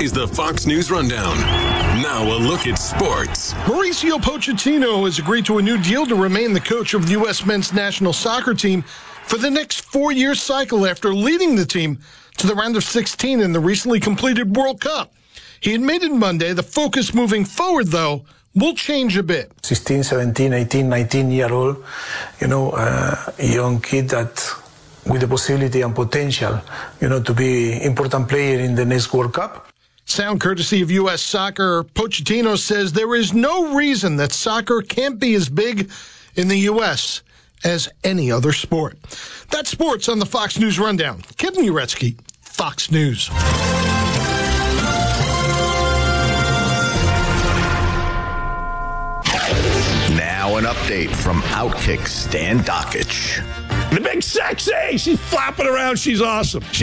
is the Fox News Rundown. Now a look at sports. Mauricio Pochettino has agreed to a new deal to remain the coach of the U.S. men's national soccer team for the next 4-year cycle after leading the team to the round of 16 in the recently completed World Cup. He admitted Monday the focus moving forward, though, will change a bit. 16, 17, 18, 19-year-old, young kid that with the possibility and potential, to be important player in the next World Cup. Sound courtesy of U.S. Soccer. Pochettino says there is no reason that soccer can't be as big in the U.S. as any other sport. That's sports on the Fox News Rundown. Kevin Uretsky, Fox News. Now an update from Outkick Stan Dockich. The big sexy. She's flopping around. She's awesome.